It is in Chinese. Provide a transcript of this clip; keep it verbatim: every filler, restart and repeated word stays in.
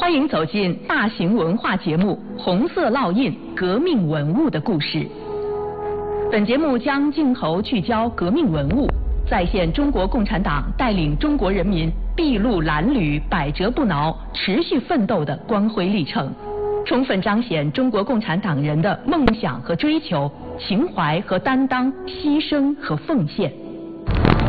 欢迎走进大型文化节目《红色烙印：革命文物的故事》。本节目将镜头聚焦革命文物，再现中国共产党带领中国人民筚路蓝缕、百折不挠、持续奋斗的光辉历程，充分彰显中国共产党人的梦想和追求、情怀和担当、牺牲和奉献。